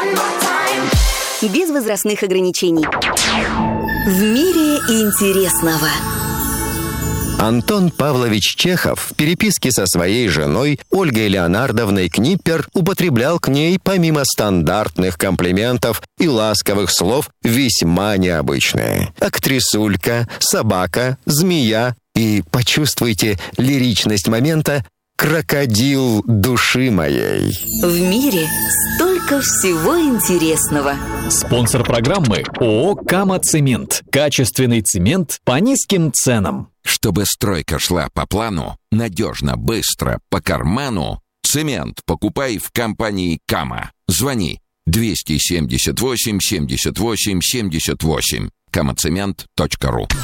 Без возрастных ограничений. В мире интересного. Антон Павлович Чехов в переписке со своей женой Ольгой Леонардовной Книппер употреблял к ней, помимо стандартных комплиментов и ласковых слов, весьма необычные. Актрисулька, собака, змея и, почувствуйте лиричность момента, крокодил души моей. В мире столько всего интересного. Спонсор программы ООО «Кама-Цемент». Качественный цемент по низким ценам. Чтобы стройка шла по плану, надежно, быстро, по карману, цемент покупай в компании «Кама». Звони 278 78 78. kamacement.ru.